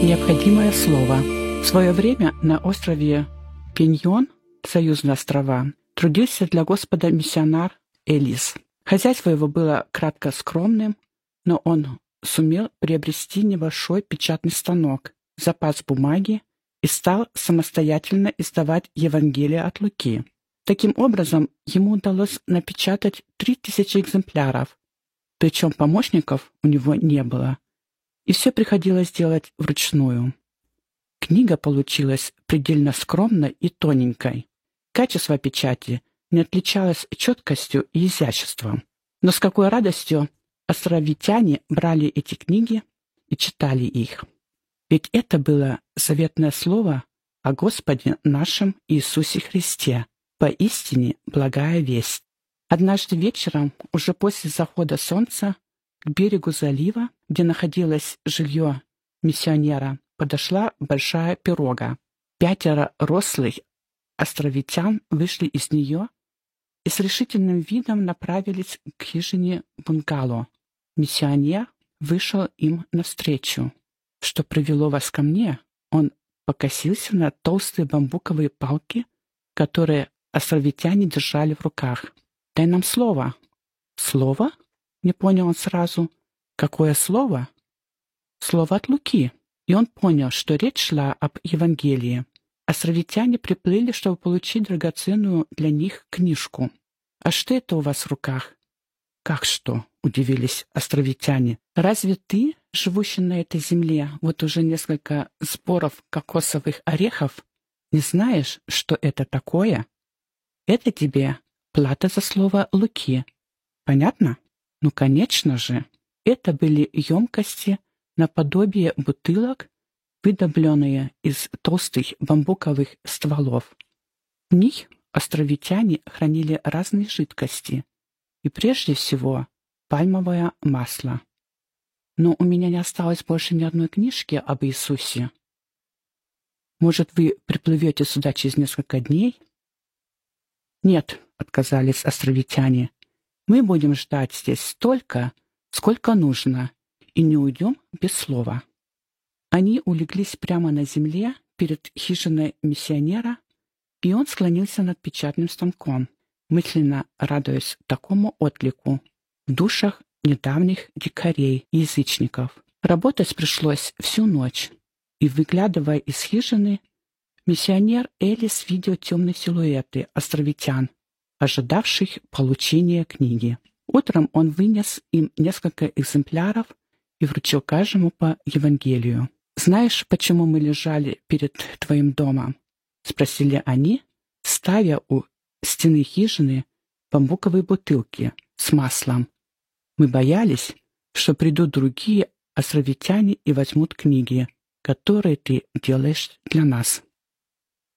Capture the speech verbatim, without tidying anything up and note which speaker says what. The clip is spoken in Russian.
Speaker 1: Необходимое слово. В свое время на острове Пиньон, Союзные острова, трудился для Господа миссионер Элис. Хозяйство его было кратко скромным, но он сумел приобрести небольшой печатный станок, запас бумаги и стал самостоятельно издавать Евангелие от Луки. Таким образом, ему удалось напечатать три тысячи экземпляров, причем помощников у него не было, и все приходилось делать вручную. Книга получилась предельно скромной и тоненькой. Качество печати не отличалось четкостью и изяществом. Но с какой радостью островитяне брали эти книги и читали их. Ведь это было заветное слово о Господе нашем Иисусе Христе, поистине благая весть. Однажды вечером, уже после захода солнца, к берегу залива, где находилось жилье миссионера, подошла большая пирога. Пятеро рослых островитян вышли из нее и с решительным видом направились к хижине бунгало. Миссионер вышел им навстречу. Что привело вас ко мне? Он покосился на толстые бамбуковые палки, которые островитяне держали в руках. «Дай нам слово». «Слово?» — не понял он сразу. «Какое слово?» «Слово от Луки». И он понял, что речь шла об Евангелии. Островитяне приплыли, чтобы получить драгоценную для них книжку. «А что это у вас в руках?» «Как что?» — удивились островитяне. «Разве ты, живущий на этой земле, вот уже несколько сборов кокосовых орехов, не знаешь, что это такое? Это тебе плата за слово Луки. Понятно?» «Ну, конечно же». Это были емкости наподобие бутылок, выдобленные из толстых бамбуковых стволов. В них островитяне хранили разные жидкости, и прежде всего пальмовое масло. Но у меня не осталось больше ни одной книжки об Иисусе. Может, вы приплывете сюда через несколько дней? Нет, отказались островитяне. Мы будем ждать здесь столько, сколько нужно, и не уйдем без слова. Они улеглись прямо на земле перед хижиной миссионера, и он склонился над печатным станком, мысленно радуясь такому отклику в душах недавних дикарей и язычников. Работать пришлось всю ночь, и, выглядывая из хижины, миссионер Элис видел темные силуэты островитян, ожидавших получения книги. Утром он вынес им несколько экземпляров и вручил каждому по Евангелию. «Знаешь, почему мы лежали перед твоим домом?» — спросили они, ставя у стены хижины бамбуковые бутылки с маслом. «Мы боялись, что придут другие островитяне и возьмут книги, которые ты делаешь для нас».